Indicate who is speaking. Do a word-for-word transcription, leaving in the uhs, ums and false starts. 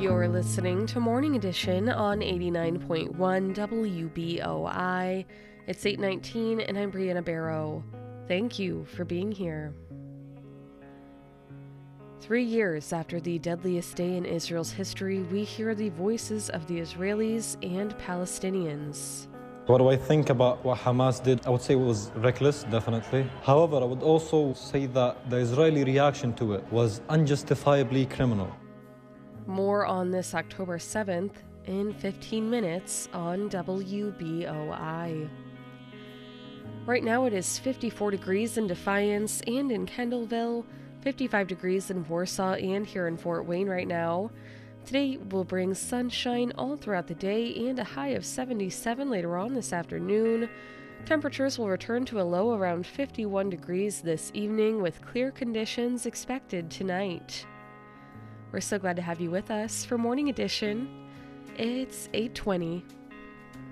Speaker 1: You're listening to Morning Edition on eighty-nine point one W B O I. It's eight nineteen and I'm Brianna Barrow. Thank you for being here. Three years after the deadliest day in Israel's history, we hear the voices of the Israelis and Palestinians.
Speaker 2: What do I think about what Hamas did? I would say it was reckless, definitely. However, I would also say that the Israeli reaction to it was unjustifiably criminal.
Speaker 1: More on this October seventh in fifteen minutes on W B O I. Right now it is fifty-four degrees in Defiance and in Kendallville, fifty-five degrees in Warsaw and here in Fort Wayne right now. Today will bring sunshine all throughout the day and a high of seventy-seven later on this afternoon. Temperatures will return to a low around fifty-one degrees this evening with clear conditions expected tonight. We're so glad to have you with us for Morning Edition. It's eight twenty.